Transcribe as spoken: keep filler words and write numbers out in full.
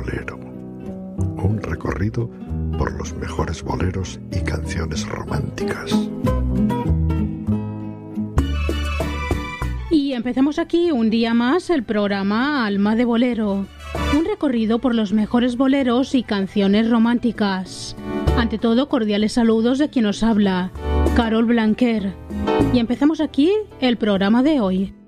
bolero. Un recorrido por los mejores boleros y canciones románticas. Y empezamos aquí un día más el programa Alma de Bolero. Un recorrido por los mejores boleros y canciones románticas. Ante todo, cordiales saludos de quien os habla, Carol Blanquer. Y empezamos aquí el programa de hoy.